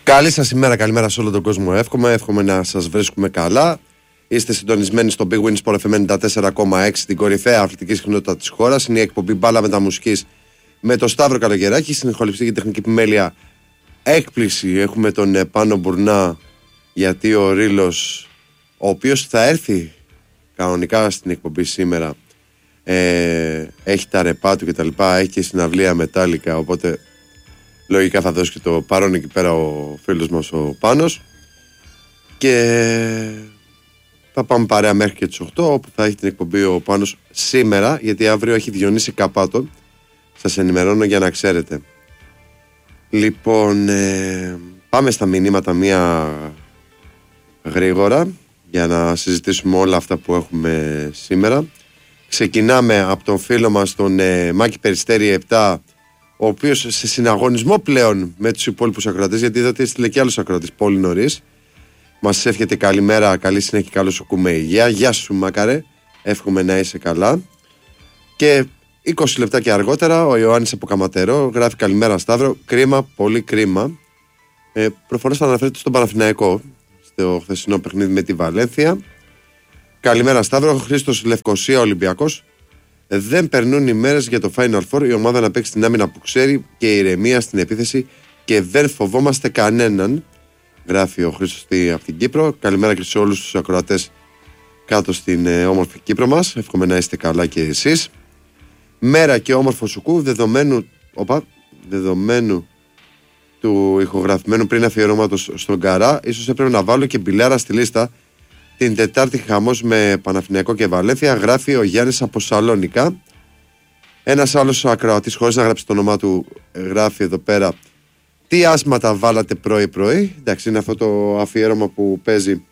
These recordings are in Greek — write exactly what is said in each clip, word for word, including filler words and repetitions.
Καλή σας ημέρα, καλημέρα σε όλο τον κόσμο. Εύχομαι, εύχομαι να σας βρίσκουμε καλά. Είστε συντονισμένοι στο Big Win Sport εφ εμ ενενήντα τέσσερα κόμμα έξι, την κορυφαία αθλητική συχνότητα της χώρας. Είναι η εκπομπή Μπάλα Μεταμουσικής με τον Σταύρο Καλογεράκη. Στην ηχοληψία και τεχνική επιμέλεια έκπληξη έχουμε τον Πάνο Μπουρνά, γιατί ο Ρήλος, ο οποίος θα έρθει κανονικά στην εκπομπή σήμερα, ε, έχει τα ρεπά του κτλ. Έχει και συναυλία μετάλλικα, οπότε λογικά θα δώσει και το παρόν εκεί πέρα ο φίλος μας ο Πάνος. Και θα πάμε παρέα μέχρι και τις οκτώ, όπου θα έχει την εκπομπή ο Πάνος σήμερα, γιατί αύριο έχει Διονύση Καπάτο. Σας ενημερώνω για να ξέρετε. Λοιπόν, ε, πάμε στα μηνύματα μία γρήγορα για να συζητήσουμε όλα αυτά που έχουμε σήμερα. Ξεκινάμε από τον φίλο μας τον ε, Μάκη Περιστέρη επτά, ο οποίος σε συναγωνισμό πλέον με τους υπόλοιπους ακροατές, γιατί είδατε έστειλε και άλλους ακροατές πολύ νωρίς. Μας εύχεται καλημέρα, καλή συνέχεια, καλώς σου ακούμε υγεία. Γεια σου Μάκαρε, εύχομαι να είσαι καλά. Και είκοσι λεπτά και αργότερα ο Ιωάννης από Καματερό γράφει καλημέρα Σταύρο, κρίμα, πολύ κρίμα. Ε, προφανώς θα αναφέρεται στον Παναθηναϊκό, στο χθεσινό παιχνίδι με τη Βαλένθια. Καλημέρα Σταύρο, Χρήστος Λευκοσία Ολυμπιακός. Δεν περνούν οι μέρες για το Final Four, η ομάδα να παίξει την άμυνα που ξέρει και ηρεμία στην επίθεση και δεν φοβόμαστε κανέναν. Γράφει ο Χρήστος από την Κύπρο. Καλημέρα και σε όλους τους ακροατές κάτω στην ε, όμορφη Κύπρο μας. Εύχομαι να είστε καλά και εσείς. Μέρα και όμορφο σουκού, δεδομένου, οπα, δεδομένου του ηχογραφημένου πριν αφιερώματος στον Καρά. Ίσως έπρεπε να βάλω και μπιλάρα στη λίστα. Την Τετάρτη χαμός με Παναθηναϊκό και Βαλένθια. Γράφει ο Γιάννης από Σαλόνικα. Ένας άλλος ακροατής, χωρίς να γράψει το όνομά του, γράφει εδώ πέρα: τι άσματα βάλατε πρωί-πρωί. Εντάξει, είναι αυτό το αφιέρωμα που παίζει,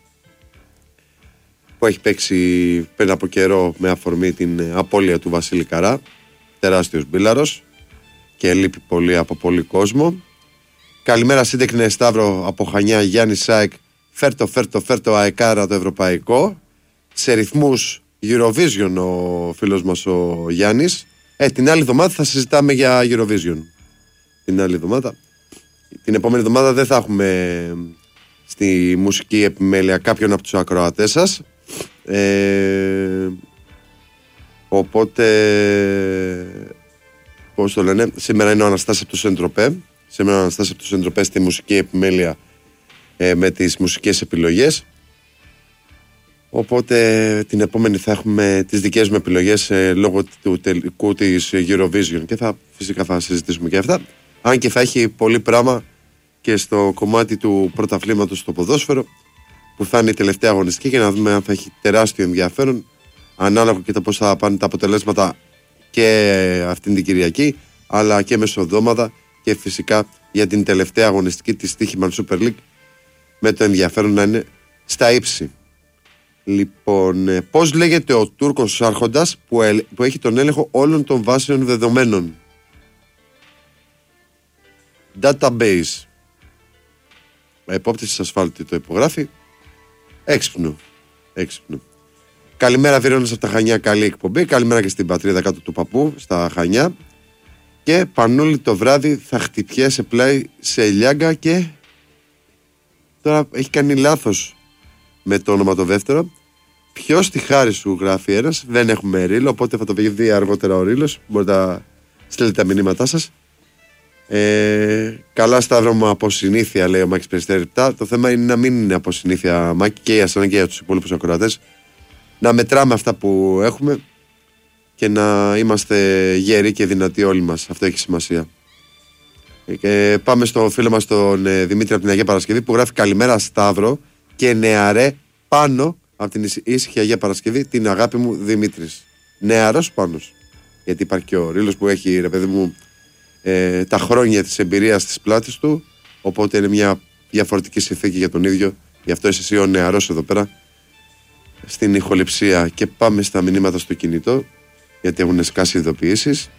που έχει παίξει πριν από καιρό με αφορμή την απώλεια του Βασίλη Καρά. Τεράστιος μπίλαρος και λείπει πολύ από πολύ κόσμο. Καλημέρα σύντεκνε Σταύρο από Χανιά, Γιάννη Σάικ. Φέρτο, φέρτο, φέρτο αεκάρα το ευρωπαϊκό. Σε ρυθμούς Eurovision ο φίλος μας ο Γιάννης. Ε, την άλλη εβδομάδα θα συζητάμε για Eurovision. Την άλλη εβδομάδα. Την επόμενη εβδομάδα δεν θα έχουμε στη μουσική επιμέλεια κάποιον από τους ακροατές σας. Ε, οπότε, πώς το λένε, σήμερα είναι ο Αναστάσης από το Σεντροπέ. Σήμερα ο Αναστάσης από το Σεντροπέ στη μουσική επιμέλεια ε, με τις μουσικές επιλογές. Οπότε την επόμενη θα έχουμε τις δικές μου επιλογές ε, λόγω του τελικού της Eurovision και θα, φυσικά θα συζητήσουμε και αυτά. Αν και θα έχει πολύ πράγμα και στο κομμάτι του πρωταθλήματος στο ποδόσφαιρο, που θα είναι η τελευταία αγωνιστική, και να δούμε αν θα έχει τεράστιο ενδιαφέρον, ανάλογα και το πώς θα πάνε τα αποτελέσματα και αυτήν την Κυριακή, αλλά και μεσοδόματα, και φυσικά για την τελευταία αγωνιστική της Στοίχημαν Super League, με το ενδιαφέρον να είναι στα ύψη. Λοιπόν, πώς λέγεται ο Τούρκος άρχοντας που, ελ, που έχει τον έλεγχο όλων των βάσεων δεδομένων? Database. Επόπτης της ασφάλτου το υπογράφει. Έξυπνο. Έξυπνο. Καλημέρα Βυρώνας από τα Χανιά, καλή εκπομπή. Καλημέρα και στην πατρίδα κάτω του παππού στα Χανιά. Και Πανούλη το βράδυ θα χτυπιέσαι πλάι σε Λιάγκα. Και τώρα έχει κάνει λάθος με το όνομα το δεύτερο. Ποιος τη χάρη σου, γράφει ένας. Δεν έχουμε ρίλο, οπότε θα το δει αργότερα ο ρίλος. Μπορείτε να στείλετε τα μηνύματά σας. Ε, καλά Σταύρο μου, από συνήθεια, λέει ο Μάκης Περιστέρη. Το θέμα είναι να μην είναι από συνήθεια, Μάκη, και για σένα και για τους υπόλοιπους ακροατές, να μετράμε αυτά που έχουμε και να είμαστε γεροί και δυνατοί όλοι μας. Αυτό έχει σημασία. Ε, πάμε στο φίλο μας τον ε, Δημήτρη από την Αγία Παρασκευή, που γράφει καλημέρα Σταύρο και νεαρέ πάνω από την ήσυχη Αγία Παρασκευή, την αγάπη μου Δημήτρης. Νεαρός Πάνος, γιατί υπάρχει και ο Ρήλος που έχει, ρε παιδί μου, Ε, τα χρόνια της εμπειρίας της πλάτης του, οπότε είναι μια διαφορετική συνθήκη για τον ίδιο. Γι' αυτό είσαι εσύ ο νεαρός εδώ πέρα στην ηχοληψία. Και πάμε στα μηνύματα στο κινητό, γιατί έχουν σκάσει ειδοποιήσεις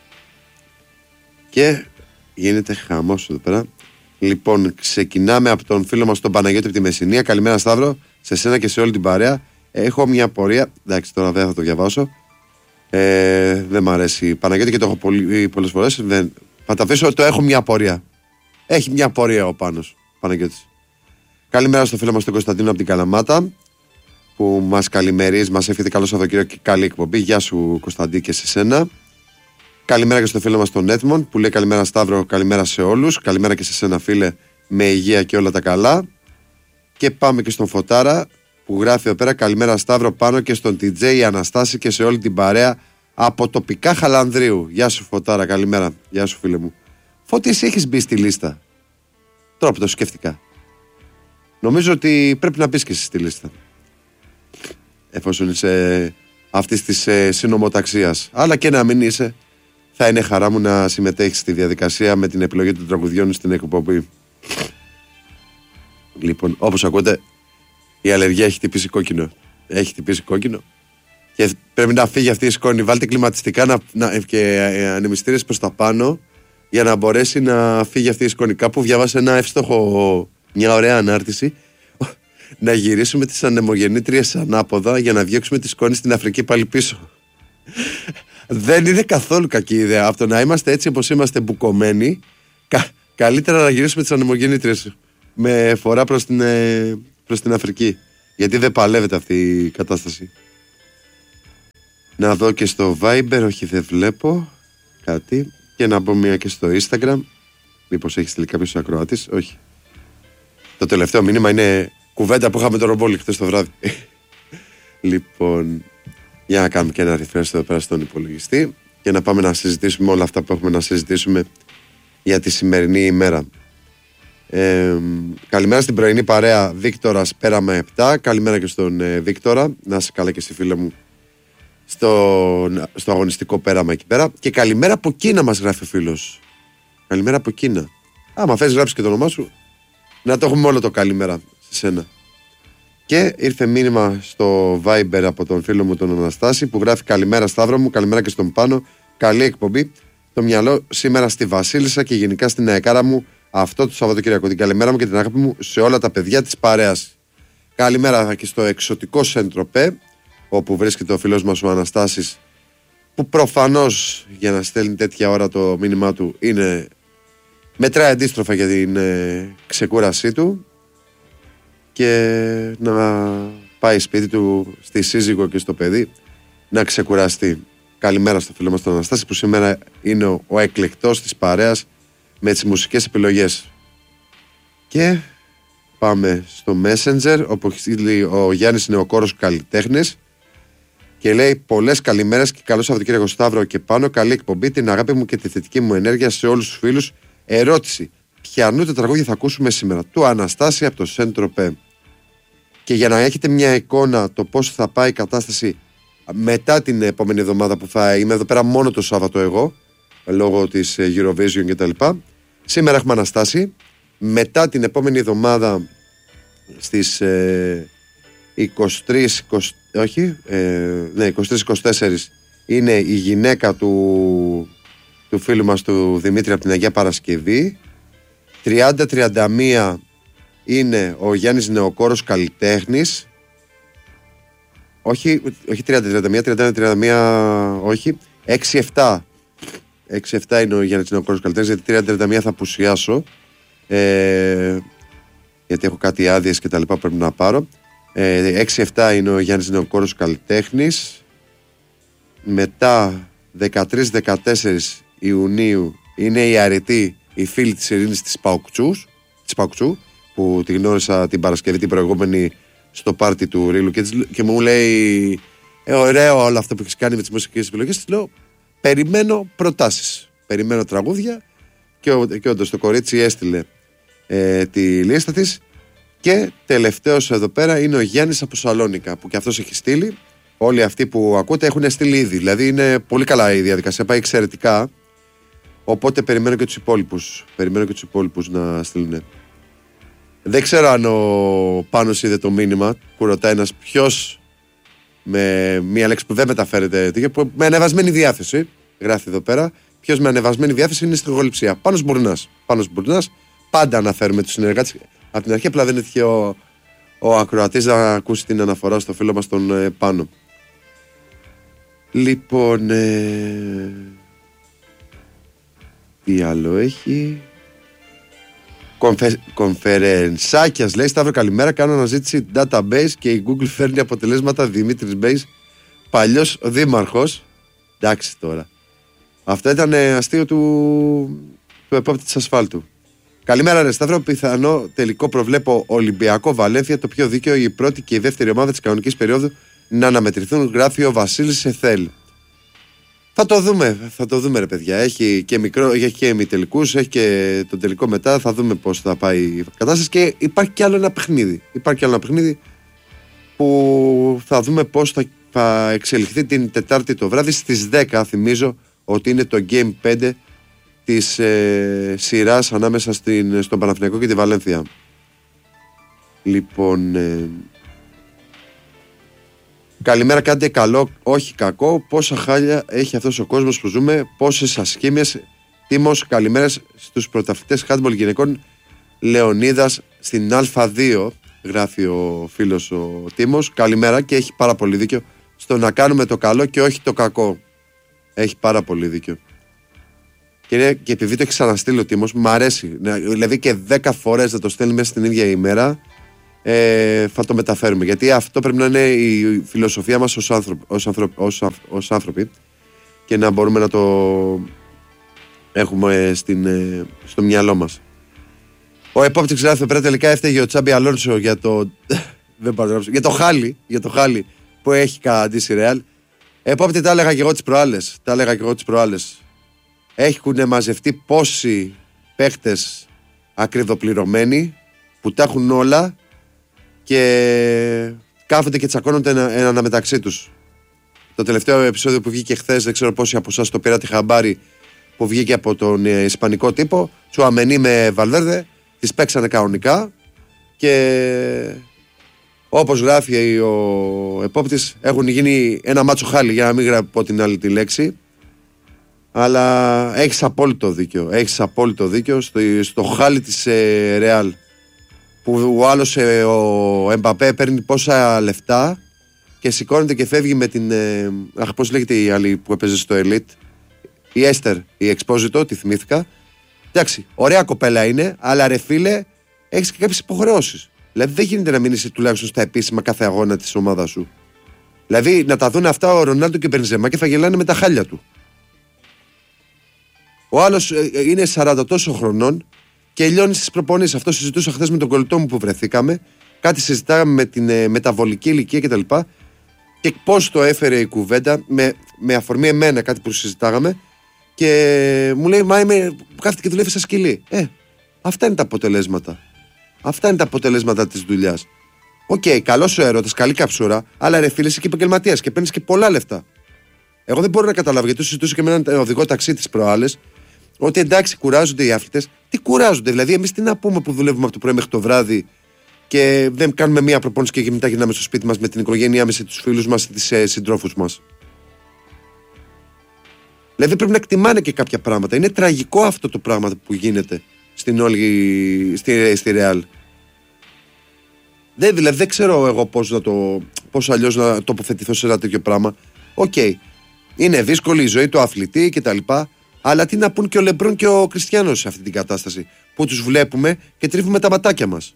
και γίνεται χαμός εδώ πέρα. Λοιπόν, ξεκινάμε από τον φίλο μας τον Παναγιώτη από τη Μεσσηνία. Καλημέρα Σταύρο, σε σένα και σε όλη την παρέα. Έχω μια απορία, εντάξει τώρα δεν θα το διαβάσω. Ε, δεν μ' αρέσει Παναγιώτη και το έχω πολλές φορές. Δεν... Θα τα αφήσω, το έχω μια απορία. Έχει μια απορία ο Πάνος. Παναγιώτης. Καλημέρα στο φίλο μας τον Κωνσταντίνο από την Καλαμάτα, που μας καλημερίζει, μας εύχεται καλό Σαββατοκύριακο και καλή εκπομπή. Γεια σου Κωνσταντί και σε σένα. Καλημέρα και στο φίλο μας τον Έτμον, που λέει καλημέρα Σταύρο, καλημέρα σε όλους. Καλημέρα και σε σένα φίλε, με υγεία και όλα τα καλά. Και πάμε και στον Φωτάρα, που γράφει εδώ πέρα καλημέρα Σταύρο, πάνω και στον τι τζέι Αναστάση και σε όλη την παρέα από τοπικά Χαλανδρίου. Γεια σου Φωτάρα, καλημέρα. Γεια σου φίλε μου. Φώτη, εσύ έχεις μπει στη λίστα? Τώρα που το σκέφτηκα, νομίζω ότι πρέπει να μπεις και εσύ στη λίστα, εφόσον είσαι αυτής της ε, συνομοταξίας. Αλλά και να μην είσαι, θα είναι χαρά μου να συμμετέχεις στη διαδικασία με την επιλογή των τραγουδιών στην εκπομπή. Λοιπόν, όπως ακούτε, η αλλεργία έχει χτυπήσει κόκκινο. Έχει χτυπήσει κόκκινο και πρέπει να φύγει αυτή η σκόνη. Βάλτε κλιματιστικά να, να, και ανεμιστήρες προς τα πάνω για να μπορέσει να φύγει αυτή η σκόνη. Κάπου διάβασα ένα εύστοχο, μια ωραία ανάρτηση, να γυρίσουμε τις ανεμογεννήτριες ανάποδα για να διώξουμε τη σκόνη στην Αφρική πάλι πίσω. Δεν είναι καθόλου κακή ιδέα. Από το να είμαστε έτσι όπως είμαστε μπουκωμένοι, κα, καλύτερα να γυρίσουμε τις ανεμογεννήτριες με φορά προς την, προς την Αφρική. Γιατί δεν παλεύεται αυτή η κατάσταση. Να δω και στο Viber, όχι δεν βλέπω κάτι. Και να μπω μία και στο Instagram. Μήπως έχει στείλει κάποιος ακροάτης? Όχι. Το τελευταίο μήνυμα είναι κουβέντα που είχαμε το ρομπόλι χθες το βράδυ. Λοιπόν, για να κάνουμε και ένα refresh εδώ πέρα στον υπολογιστή και να πάμε να συζητήσουμε όλα αυτά που έχουμε να συζητήσουμε για τη σημερινή ημέρα. Ε, καλημέρα στην πρωινή παρέα Βίκτορας Πέραμα επτά. Καλημέρα και στον ε, Βίκτορα. Να είσαι καλά και εσύ φίλε μου στο, στο αγωνιστικό Πέραμα εκεί πέρα. Και καλημέρα από Κίνα μας γράφει ο φίλος. Καλημέρα από Κίνα. Άμα θες γράψεις και το όνομά σου, να το έχουμε όλο το καλημέρα σε σένα. Και ήρθε μήνυμα στο Viber από τον φίλο μου τον Αναστάση, που γράφει καλημέρα Σταύρο μου, καλημέρα και στον Πάνο. Καλή εκπομπή. Το μυαλό σήμερα στη Βασίλισσα και γενικά στην αεκάρα μου αυτό το Σαββατοκύριακο. Την καλημέρα μου και την αγάπη μου σε όλα τα παιδιά της παρέας. Καλημέρα και στο εξωτικό Σεντροπέ, όπου βρίσκεται ο φίλος μας ο Αναστάσης, που προφανώς για να στέλνει τέτοια ώρα το μήνυμά του είναι μετράει αντίστροφα για την ε, ξεκούρασή του και να πάει σπίτι του, στη σύζυγο και στο παιδί, να ξεκουραστεί. Καλημέρα στο φίλο μας τον Αναστάση, που σήμερα είναι ο, ο εκλεκτός της παρέας με τις μουσικές επιλογές. Και πάμε στο Messenger, όπου έχει στείλει ο Γιάννης Νεοκόρος καλλιτέχνης και λέει πολλές καλημέρες και καλό Σαββατοκύριακο Σταύρο και Πάνο. Καλή εκπομπή, την αγάπη μου και τη θετική μου ενέργεια σε όλους τους φίλους. Ερώτηση: ποιανού το τραγούδι θα ακούσουμε σήμερα? Του Αναστάση από το Σεντροπέ. Και για να έχετε μια εικόνα το πώς θα πάει η κατάσταση μετά την επόμενη εβδομάδα, που θα είμαι εδώ πέρα μόνο το Σάββατο εγώ, λόγω της Eurovision και τα λοιπά. Σήμερα έχουμε Αναστάση. Μετά την επόμενη εβδομάδα στις ε, είκοσι τρεις, είκοσι, όχι, ε, ναι, είκοσι τρεις είκοσι τέσσερις είναι η γυναίκα του, του φίλου μας του Δημήτρη από την Αγία Παρασκευή. τριάντα τριάντα ένα είναι ο Γιάννης Νεοκόρος καλλιτέχνης. Όχι, όχι τριάντα τριάντα ένα, τριάντα τριάντα ένα, όχι. έξι επτά. έξι επτά είναι ο Γιάννης Νεοκόρος καλλιτέχνης, γιατί τριάντα τριάντα ένα θα απουσιάσω. Ε, γιατί έχω κάτι άδειες και τα λοιπά πρέπει να πάρω. Ε, έξι επτά είναι ο Γιάννης Νεοκόρος καλλιτέχνης. Μετά δεκατρείς δεκατέσσερις Ιουνίου είναι η αρετή, η φίλη της Ειρήνης της Παουκτσούς, της Παουκτσού, που τη γνώρισα την Παρασκευή την προηγούμενη στο πάρτι του Ρήλου και, και μου λέει ε, ωραίο όλο αυτό που έχεις κάνει με τις μουσικές επιλογές. Της λέω περιμένω προτάσεις, περιμένω τραγούδια και, ο, και όντως το κορίτσι έστειλε ε, τη λίστα της. Και τελευταίος εδώ πέρα είναι ο Γιάννης από Σαλόνικα, που και αυτός έχει στείλει. Όλοι αυτοί που ακούτε έχουν στείλει ήδη, δηλαδή είναι πολύ καλά η διαδικασία, πάει εξαιρετικά. Οπότε περιμένω και τους υπόλοιπους, περιμένω και τους υπόλοιπους να στείλουν. Δεν ξέρω αν ο Πάνος είδε το μήνυμα που ρωτάει ένας ποιος, με μία λέξη που δεν μεταφέρεται, με ανεβασμένη διάθεση, γράφει εδώ πέρα, ποιος με ανεβασμένη διάθεση είναι στην γολυψία. Πάνος Μπουρνάς. Πάνος Μπουρνάς, πάντα αναφέρουμε τους συνεργάτες από την αρχή, απλά δεν έτυχε ο, ο ακροατής να ακούσει την αναφορά στο φίλο μας τον ε, Πάνο. Λοιπόν, ε, τι άλλο έχει? Κομφε... Κονφερενσάκια λέει: Σταύρο, καλημέρα. Κάνω αναζήτηση database και η Google φέρνει αποτελέσματα Δημήτρης Μπέης, παλιός δήμαρχος. Εντάξει τώρα. Αυτό ήταν αστείο του, του επόπτη της ασφάλτου. Καλημέρα, ρε Σταύρο. Πιθανό τελικό προβλέπω Ολυμπιακό Βαλένθια, το πιο δίκαιο η πρώτη και η δεύτερη ομάδα της κανονικής περίοδου να αναμετρηθούν, γράφει ο Βασίλης Εθέλ. Θα το δούμε, θα το δούμε, ρε παιδιά. Έχει και, μικρό, έχει και ημιτελικούς, έχει και τον τελικό μετά. Θα δούμε πώς θα πάει η κατάσταση. Και υπάρχει κι άλλο ένα παιχνίδι. Υπάρχει κι άλλο ένα παιχνίδι που θα δούμε πώς θα, θα εξελιχθεί την Τετάρτη το βράδυ στις δέκα. Θυμίζω ότι είναι το Game πέντε της ε, σειράς ανάμεσα στην, στον Παναθηναϊκό και τη Βαλένθια. Λοιπόν, ε, καλημέρα, κάντε καλό, όχι κακό. Πόσα χάλια έχει αυτός ο κόσμος που ζούμε, πόσες ασχήμιες. Τίμος, καλημέρα στους πρωταθλητές handball γυναικών Λεωνίδας στην Α δύο, γράφει ο φίλος ο Τίμος. Καλημέρα, και έχει πάρα πολύ δίκιο στο να κάνουμε το καλό και όχι το κακό. Έχει πάρα πολύ δίκιο. Και, είναι, και επειδή το έχει ξαναστείλει ο Τίμος, μου αρέσει. Δηλαδή και δέκα φορές να το στέλνει μέσα στην ίδια ημέρα, ε, θα το μεταφέρουμε. Γιατί αυτό πρέπει να είναι η φιλοσοφία μας ως, άνθρωπ, ως, άνθρωπ, ως, ως άνθρωποι, και να μπορούμε να το έχουμε στην, στο μυαλό μας. Ο επόπτης γράφει: πρέπει τελικά έφταιγε ο Τσάμπι Αλόνσο για το, δεν πάρω, για το χάλι, για το χάλι που έχει καταντήσει η Ρεάλ. Επόπτη, τα έλεγα και εγώ τις προάλλες. Τα έλεγα και εγώ τις προάλλες. Έχουν μαζευτεί πόσοι παίχτες ακριβοπληρωμένοι που τα έχουν όλα και κάθονται και τσακώνονται ένα, ένα μεταξύ τους. Το τελευταίο επεισόδιο που βγήκε χθες, δεν ξέρω πόσοι από εσάς το πήρατε χαμπάρι, που βγήκε από τον ε, ισπανικό τύπο, Τσουαμενί με Βαλβέρδε, τις παίξανε κανονικά και όπως γράφει ο επόπτης, έχουν γίνει ένα μάτσο χάλι, για να μην πω την άλλη τη λέξη. Αλλά έχεις απόλυτο δίκιο. Έχεις απόλυτο δίκιο στο, στο χάλι της ε, Ρεάλ. Που ο άλλος, ε, ο Εμπαπέ, παίρνει πόσα λεφτά και σηκώνεται και φεύγει με την. Ε, αχ, πώς λέγεται η άλλη που έπαιζε στο Elite, η Έστερ, η Εξπόζιτο, τη θυμήθηκα. Εντάξει, ωραία κοπέλα είναι, αλλά ρε φίλε, έχεις και κάποιες υποχρεώσεις. Δηλαδή δεν γίνεται να μείνεις τουλάχιστον στα επίσημα κάθε αγώνα της ομάδας σου. Δηλαδή να τα δουν αυτά ο Ρονάλντο και ο Μπενζεμά και θα γελάνε με τα χάλια του. Ο άλλος είναι σαράντα τόσο χρονών και λιώνει στις προπονήσεις. Αυτό συζητούσα χθες με τον κολλητό μου που βρεθήκαμε. Κάτι συζητάγαμε με την ε, μεταβολική ηλικία κτλ. Και, και πώς το έφερε η κουβέντα με, με αφορμή εμένα, κάτι που συζητάγαμε. Και μου λέει: Μα είμαι. Κάθεται και δουλεύει σαν σκυλί. Ε, αυτά είναι τα αποτελέσματα. Αυτά είναι τα αποτελέσματα της δουλειάς. Οκ, okay, καλός ο έρωτας, καλή καψούρα, αλλά ρε φίλε, είσαι και επαγγελματίας και παίρνεις και πολλά λεφτά. Εγώ δεν μπορώ να καταλάβω, γιατί το συζητούσα και με έναν οδηγό ταξί τις προάλλες, ότι εντάξει, κουράζονται οι άθλητες. Τι κουράζονται, δηλαδή, εμείς τι να πούμε που δουλεύουμε από το πρωί μέχρι το βράδυ και δεν κάνουμε μία προπόνηση και μετά γυρνάμε στο σπίτι μας με την οικογένειά μας, τους φίλους μας, τις ε, συντρόφους μας. Δηλαδή πρέπει να εκτιμάνε και κάποια πράγματα. Είναι τραγικό αυτό το πράγμα που γίνεται στην όλη, στη, στη Real. Δεν, δηλαδή δεν ξέρω εγώ πώς, να το, πώς αλλιώς να τοποθετηθώ σε ένα τέτοιο πράγμα. Οκ, okay. Είναι δύσκολη η ζωή του αθλητή κτλ. Αλλά τι να πούν και ο Λεμπρόν και ο Κριστιάνος σε αυτή την κατάσταση που τους βλέπουμε και τρίβουμε τα ματάκια μας.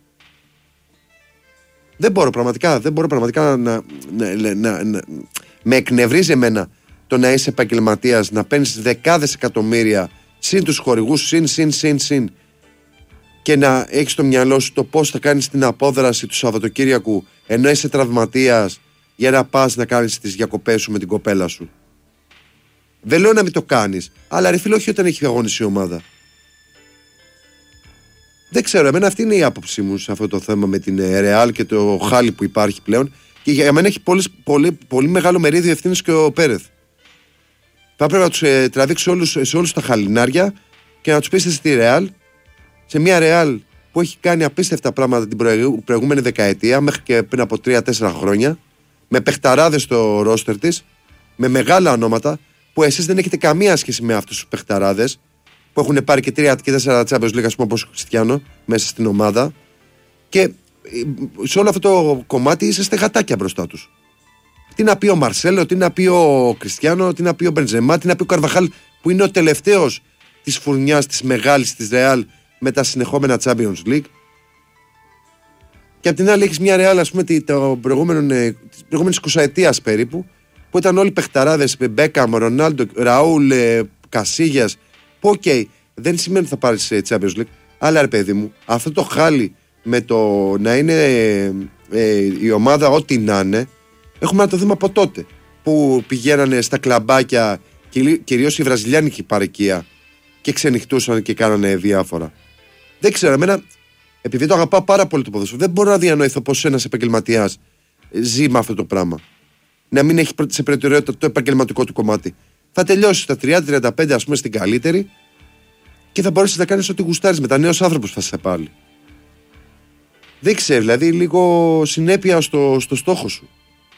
Δεν μπορώ πραγματικά, δεν μπορώ πραγματικά να, να, να, να, να με εκνευρίζει εμένα το να είσαι επαγγελματίας, να παίρνεις δεκάδες εκατομμύρια συν τους χορηγούς, συν, συν, συν, συν και να έχεις στο μυαλό σου το πώς θα κάνεις την απόδραση του Σαββατοκύριακου ενώ είσαι τραυματίας για να πας να κάνεις τις διακοπές σου με την κοπέλα σου. Δεν λέω να μην το κάνεις, αλλά ρε φίλε, όχι όταν έχει αγωνίσει η ομάδα. Δεν ξέρω, εμένα αυτή είναι η άποψή μου σε αυτό το θέμα με την Real και το χάλι που υπάρχει πλέον. Και για μένα έχει πολύ, πολύ, πολύ μεγάλο μερίδιο ευθύνης και ο Πέρεθ. Θα πρέπει να τους ε, τραβήξει όλους, σε όλους τα χαλινάρια και να τους πείσει στη Real, σε μια Real που έχει κάνει απίστευτα πράγματα την προηγου, προηγούμενη δεκαετία, μέχρι και πριν από τρία τέσσερα χρόνια, με παιχταράδες στο ρόστερ της, με μεγάλα ονόματα, που εσείς δεν έχετε καμία σχέση με αυτούς τους παιχταράδες, που έχουν πάρει και τρία και τέσσερα Champions League, ας πούμε, όπως ο Κριστιάνο, μέσα στην ομάδα. Και σε όλο αυτό το κομμάτι είσαστε γατάκια μπροστά τους. Τι να πει ο Μαρσέλο, τι να πει ο Κριστιάνο, τι να πει ο Μπενζεμά, τι να πει ο Καρβαχάλ, που είναι ο τελευταίος της φουρνιάς της μεγάλης της Ρεάλ με τα συνεχόμενα Champions League. Και απ' την άλλη έχεις μια Real, ας πούμε, το προηγούμενο, της προηγούμενης εικοσαετίας περίπου, που ήταν όλοι παιχταράδες, Μπέκαμ, Ρονάλντο, Ραούλ, Κασίγιας, που οκ, okay, δεν σημαίνει ότι θα πάρεις Champions League, αλλά ρε παιδί μου, αυτό το χάλι με το να είναι ε, ε, η ομάδα ό,τι να είναι, έχουμε να το δούμε από τότε, που πηγαίνανε στα κλαμπάκια, κυρίως η βραζιλιάνικη παροικία, και ξενυχτούσαν και κάνανε διάφορα. Δεν ξέρω, εμένα, επειδή το αγαπάω πάρα πολύ το ποδόσφαιρο, δεν μπορώ να διανοηθώ πως ένας επαγγελματιάς ζει με αυτό το πράγμα. Να μην έχει σε προτεραιότητα το επαγγελματικό του κομμάτι. Θα τελειώσει στα τριάντα τριάντα πέντε, ας πούμε, στην καλύτερη και θα μπορέσει να κάνεις ό,τι γουστάρεις μετά. Νέος άνθρωπος θα είσαι πάλι. Δεν ξέρω, δηλαδή λίγο συνέπεια στο, στο στόχο σου.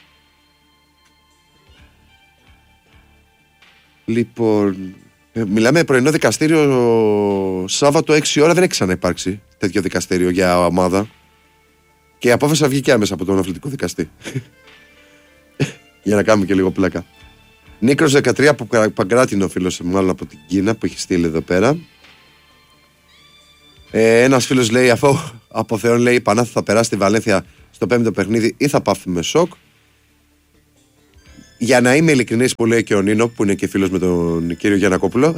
Λοιπόν, μιλάμε πρωινό δικαστήριο Σάββατο έξι ώρα, δεν έχει ξαναυπάρξει τέτοιο δικαστήριο για ομάδα. Και η απόφαση βγήκε άμεσα από τον αθλητικό δικαστή. Για να κάνουμε και λίγο πλάκα. Νίκρος δεκατρία από Παγκράτινο, ο φίλος, μάλλον από την Κίνα, που έχει στείλει εδώ πέρα. Ε, ένας φίλος λέει, αφού από Θεόν, λέει, η Πανάθα θα περάσει τη Βαλένθια στο πέμπτο παιχνίδι ή θα πάθουμε σοκ. Για να είμαι ειλικρινής, που λέει και ο Νίνο, που είναι και φίλος με τον κύριο Γιαννακόπουλο,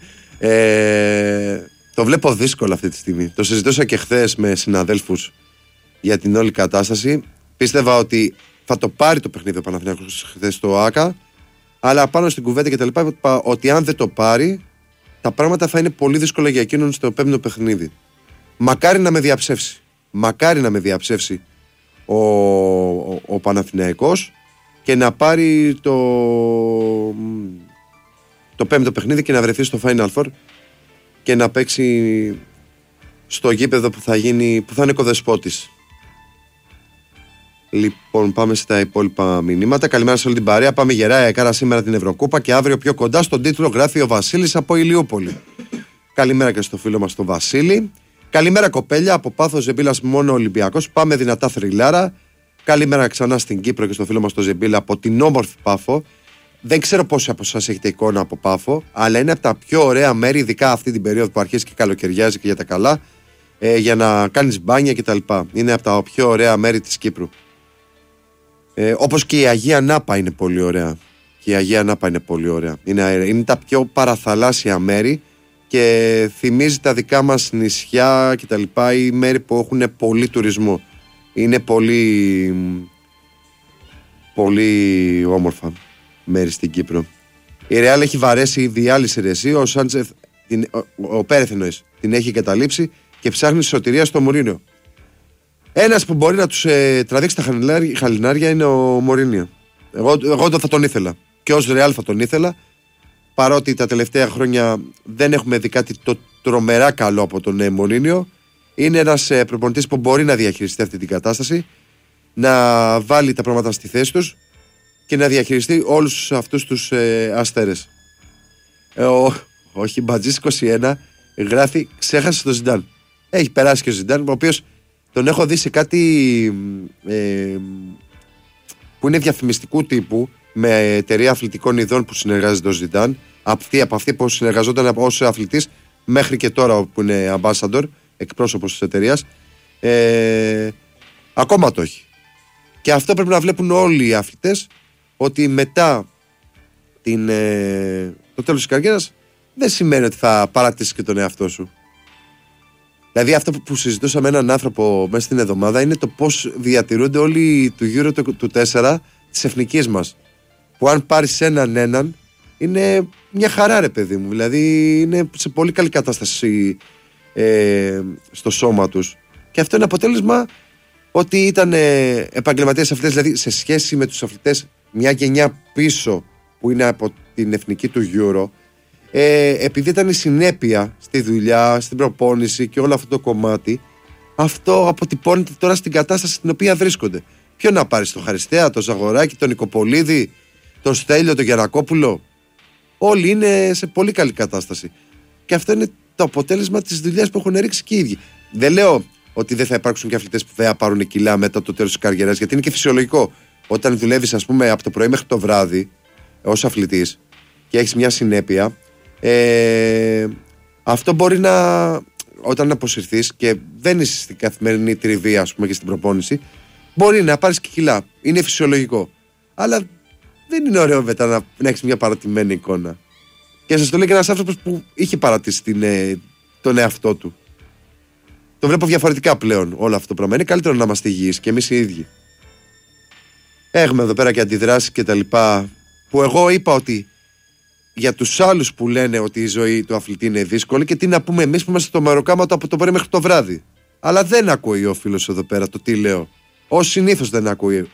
ε, το βλέπω δύσκολο αυτή τη στιγμή. Το συζητούσα και χθες με συναδέλφους για την όλη κατάσταση. Πίστευα ότι θα το πάρει το παιχνίδι ο Παναθηναϊκός χθες στο ΆΚΑ, αλλά πάνω στην κουβέντα και τα λοιπά, είπα ότι αν δεν το πάρει, τα πράγματα θα είναι πολύ δύσκολα για εκείνον στο πέμπτο παιχνίδι. Μακάρι να με διαψεύσει. Μακάρι να με διαψεύσει ο, ο, ο Παναθηναϊκός και να πάρει το, το πέμπτο παιχνίδι και να βρεθεί στο Final Four και να παίξει στο γήπεδο που θα, γίνει, που θα είναι κοδεσπότης. Λοιπόν, πάμε στα υπόλοιπα μηνύματα. Καλημέρα σε όλη την παρέα. Πάμε γερά εκάρα σήμερα την Ευρωκούπα και αύριο πιο κοντά στον τίτλο γράφει ο Βασίλης από Ηλιούπολη. Καλημέρα και στο φίλο μας τον Βασίλη. Καλημέρα κοπέλια, από Πάθος Ζεμπίλας μόνο Ολυμπιακός. Πάμε δυνατά θρυλάρα. Καλημέρα ξανά στην Κύπρο και στο φίλο μας τον Ζεμπίλα από την όμορφη Πάφο. Δεν ξέρω πόσοι από εσάς έχετε εικόνα από Πάφο, αλλά είναι από τα πιο ωραία μέρη, ειδικά αυτή την περίοδο που αρχίζει και καλοκαιριάζει και για τα καλά, ε, για να κάνεις μπάνια κτλ. Είναι από τα πιο ωραία μέρη της Κύπρου. Ε, όπως και η Αγία Νάπα είναι πολύ ωραία. Και η Αγία Νάπα είναι πολύ ωραία. Είναι, είναι τα πιο παραθαλάσσια μέρη και θυμίζει τα δικά μας νησιά και τα λοιπά, ή μέρη που έχουν πολύ τουρισμό. Είναι πολύ πολύ όμορφα μέρη στην Κύπρο. Η Ρεάλ έχει βαρέσει ήδη άλλη σειρεσί. Ο Σάντσεφ, την, ο, ο Πέρεθ εννοείς, την έχει καταλήψει και ψάχνει σωτηρία στο Μουρίνιο. Ένας που μπορεί να τους ε, τραβήξει τα χαλινάρια είναι ο Μωρίνιο. Εγώ, εγώ θα τον ήθελα. Και ως Ρεάλ θα τον ήθελα. Παρότι τα τελευταία χρόνια δεν έχουμε δει κάτι το τρομερά καλό από τον ε, Μωρίνιο. Είναι ένας ε, προπονητής που μπορεί να διαχειριστεί αυτή την κατάσταση, να βάλει τα πράγματα στη θέση τους και να διαχειριστεί όλους αυτούς τους ε, αστέρες. Ε, ο, ο Χιμπατζής είκοσι ένα γράφει, ξέχασε τον Ζιντάν. Έχει περάσει και ο Ζιντάν, ο οποίος τον έχω δει σε κάτι ε, που είναι διαφημιστικού τύπου, με εταιρεία αθλητικών ειδών που συνεργάζεται ο Ζιντάν, από αυτή, από αυτή που συνεργαζόταν ως αθλητής μέχρι και τώρα που είναι ambassador, εκπρόσωπος της εταιρείας, ε, ακόμα το έχει. Και αυτό πρέπει να βλέπουν όλοι οι αθλητές, ότι μετά την, ε, το τέλος της καριέρας δεν σημαίνει ότι θα παρατήσεις και τον εαυτό σου. Δηλαδή αυτό που συζητούσα με έναν άνθρωπο μέσα στην εβδομάδα είναι το πώς διατηρούνται όλοι του γύρω του, του τέσσερα της εθνικής μας. Που αν πάρεις έναν έναν είναι μια χαρά, ρε παιδί μου. Δηλαδή είναι σε πολύ καλή κατάσταση ε, στο σώμα τους. Και αυτό είναι αποτέλεσμα ότι ήταν ε, επαγγελματίες αθλητές, δηλαδή σε σχέση με τους αθλητές μια γενιά πίσω που είναι από την εθνική του Euro, ε, επειδή ήταν η συνέπεια στη δουλειά, στην προπόνηση και όλο αυτό το κομμάτι, αυτό αποτυπώνεται τώρα στην κατάσταση στην οποία βρίσκονται. Ποιο να πάρεις, τον Χαριστέα, τον Ζαγοράκη, τον Νικοπολίδη, τον Στέλιο, τον Γιαννακόπουλο? Όλοι είναι σε πολύ καλή κατάσταση. Και αυτό είναι το αποτέλεσμα της δουλειάς που έχουν ρίξει και οι ίδιοι. Δεν λέω ότι δεν θα υπάρξουν και αθλητές που δεν θα πάρουν κιλά μετά το τέλος της καριέρας, γιατί είναι και φυσιολογικό. Όταν δουλεύεις, ας πούμε, από το πρωί μέχρι το βράδυ ως αθλητής και έχεις μια συνέπεια, ε, αυτό μπορεί να, όταν αποσυρθείς και δεν είσαι στην καθημερινή τριβή, ας πούμε, και στην προπόνηση, μπορεί να πάρεις και κιλά. Είναι φυσιολογικό. Αλλά δεν είναι ωραίο μετά να, να έχεις μια παρατημένη εικόνα. Και σας το λέει και ένας άνθρωπος που είχε παρατήσει την, ε, τον εαυτό του. Το βλέπω διαφορετικά πλέον όλο αυτό το πράγμα. Είναι καλύτερο να είμαστε υγιείς και εμείς οι ίδιοι. Έχουμε εδώ πέρα και αντιδράσεις και τα λοιπά, που εγώ είπα ότι για τους άλλους που λένε ότι η ζωή του αθλητή είναι δύσκολη, και τι να πούμε εμείς που είμαστε στο μεροκάματο από το πρωί μέχρι το βράδυ. Αλλά δεν ακούει ο φίλος εδώ πέρα το τι λέω. Ως συνήθως δεν ακούει.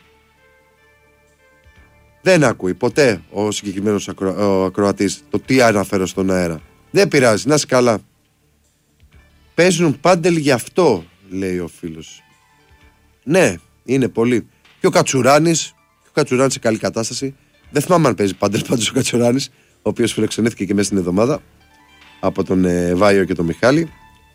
Δεν ακούει ποτέ ο συγκεκριμένος ακρο... ο ακροατής το τι αναφέρω στον αέρα. Δεν πειράζει, να είσαι καλά. Παίζουν πάντελ γι' αυτό, λέει ο φίλος. Ναι, είναι πολύ. Και ο Κατσουράνης, ο Κατσουράνης σε καλή κατάσταση. Δεν θυμάμαι αν παίζει πάντελ πάντως ο Κατσουράνης, ο οποίος φιλοξενήθηκε και μέσα στην εβδομάδα από τον ε, Βάιο και τον Μιχάλη.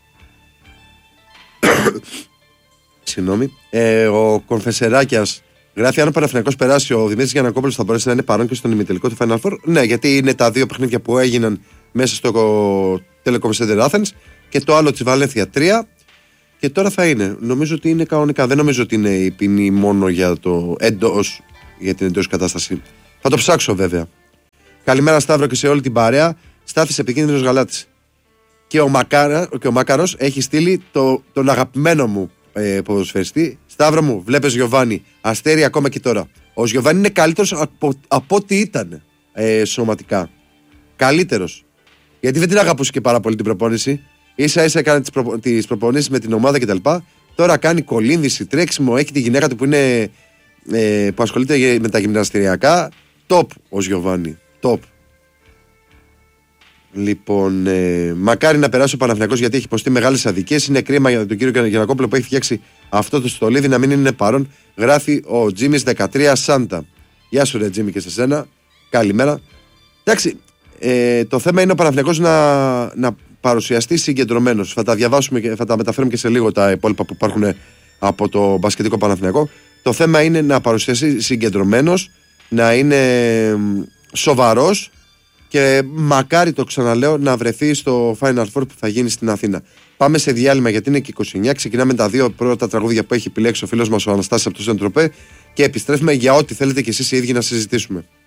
Συγγνώμη. Ε, ο Κονφεσεράκιας γράφει: αν ο Παναθηναϊκός περάσει, ο Δημήτρης Γιαννακόπουλος θα μπορέσει να είναι παρόν και στον ημιτελικό του Final Four. Ναι, γιατί είναι τα δύο παιχνίδια που έγιναν μέσα στο Telecom Center Athens και το άλλο της Βαλένθια τρία. Και τώρα θα είναι. Νομίζω ότι είναι κανονικά. Δεν νομίζω ότι είναι η ποινή μόνο για το εντός, για την εντός κατάσταση. Θα το ψάξω βέβαια. Καλημέρα Σταύρο και σε όλη την παρέα. Στάθης επικίνδυνος γαλάτης. Και ο, Μακάρα, και ο Μάκαρος έχει στείλει το, τον αγαπημένο μου ε, ποδοσφαιριστή. Σταύρο μου, βλέπεις Γιωβάνι, αστέρι ακόμα και τώρα. Ο Γιωβάνι είναι καλύτερος από, από ό,τι ήταν ε, σωματικά. Καλύτερος. Γιατί δεν την αγαπούσε και πάρα πολύ την προπόνηση. Ίσα ίσα έκανε τις, προπο, τις προπονήσεις με την ομάδα κτλ. Τώρα κάνει κολύμβηση, τρέξιμο, έχει τη γυναίκα του που, είναι, ε, που ασχολείται με τα γυμναστηριακά. Top ο Γιωβάνι. Top. Λοιπόν, ε, μακάρι να περάσει ο Παναθηναϊκός γιατί έχει υποστεί μεγάλες αδικίες. Είναι κρίμα για τον κύριο Γιαννακόπουλο που έχει φτιάξει αυτό το στολίδι να μην είναι παρόν. Γράφει ο Τζίμις δεκατρία Σάντα. Γεια σου, ρε Τζίμι, και σε σένα. Καλημέρα. Εντάξει, ε, το θέμα είναι ο Παναθηναϊκός να, να παρουσιαστεί συγκεντρωμένος. Θα τα διαβάσουμε και θα τα μεταφέρουμε και σε λίγο τα υπόλοιπα που υπάρχουν από το μπασκετικό Παναθηναϊκό. Το θέμα είναι να παρουσιαστεί συγκεντρωμένος, να είναι σοβαρός. Και μακάρι, το ξαναλέω, να βρεθεί στο Final Four που θα γίνει στην Αθήνα. Πάμε σε διάλειμμα γιατί είναι και είκοσι εννιά. Ξεκινάμε τα δύο πρώτα τραγούδια που έχει επιλέξει ο φίλος μας ο Αναστάσης από το Σεντροπέ και επιστρέφουμε για ό,τι θέλετε κι εσείς οι ίδιοι να συζητήσουμε.